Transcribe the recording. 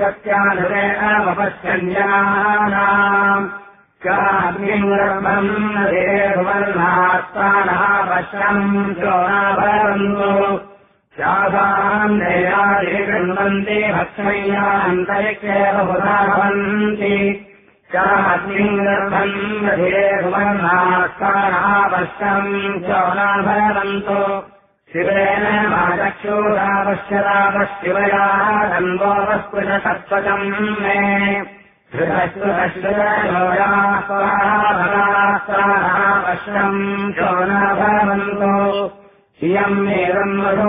सत्यानुरेणमपश्यन्यानाम् काग्निर्ब्रह्मम् देववर्णास्तानः पश्यम् चोराभरन्तु शासाम् देयादिगृह्णन्ति भक्ष्मय्यान्तरिक्षे बहुधा भवन्ति काग्निर्ब्रह्मम् देववर्णास्तानः पश्यम् चोराभरन्तु शिवेन माचक्षुरापश्यरापशिवया दम्बोपस्पृशसत्त्वकम् मे पश्यम् चो न भवन्तु इयम् एवम्